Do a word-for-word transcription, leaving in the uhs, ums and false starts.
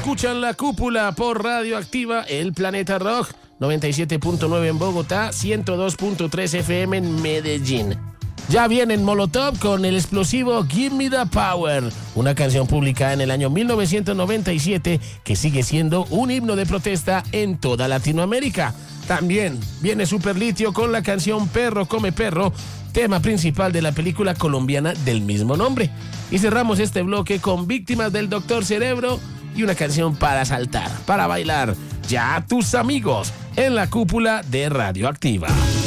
escuchan La Cúpula por Radioactiva, el Planeta Rock, noventa y siete punto nueve en Bogotá, ciento dos punto tres F M en Medellín. Ya vienen Molotov con el explosivo Give Me the Power, una canción publicada en el año mil novecientos noventa y siete que sigue siendo un himno de protesta en toda Latinoamérica. También viene Superlitio con la canción Perro Come Perro, tema principal de la película colombiana del mismo nombre. Y cerramos este bloque con Víctimas del Doctor Cerebro y una canción para saltar, para bailar. Ya tus amigos en La Cúpula de Radioactiva.